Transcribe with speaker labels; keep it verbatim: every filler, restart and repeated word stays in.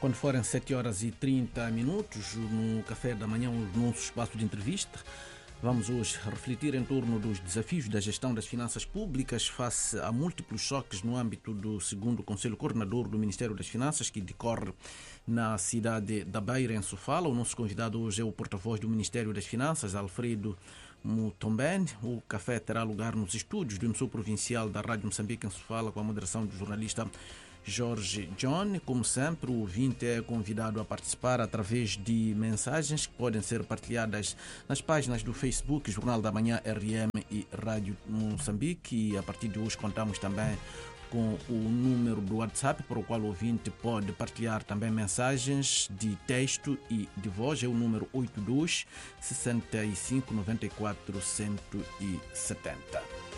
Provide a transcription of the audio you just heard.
Speaker 1: Quando forem sete horas e trinta minutos, no café da manhã, o nosso espaço de entrevista, vamos hoje refletir em torno dos desafios da gestão das finanças públicas face a múltiplos choques no âmbito do segundo Conselho Coordenador do Ministério das Finanças, que decorre na cidade da Beira, em Sofala. O nosso convidado hoje é o porta-voz do Ministério das Finanças, Alfredo Mutombene. O café terá lugar nos estúdios do emissor provincial da Rádio Moçambique, em Sofala, com a moderação do jornalista Jorge John. Como sempre, o ouvinte é convidado a participar através de mensagens que podem ser partilhadas nas páginas do Facebook, Jornal da Manhã R M e Rádio Moçambique. E a partir de hoje contamos também com o número do WhatsApp, para o qual o ouvinte pode partilhar também mensagens de texto e de voz. É o número oito dois, sessenta e cinco, noventa e quatro, cento e setenta.